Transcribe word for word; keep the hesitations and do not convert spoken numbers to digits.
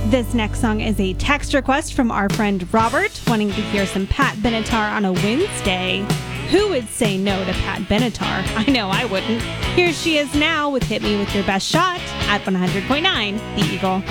This next song is a text request from our friend Robert, wanting to hear some Pat Benatar on a Wednesday. Who would say no to Pat Benatar? I know I wouldn't. Here she is now with Hit Me With Your Best Shot at one hundred point nine The Eagle.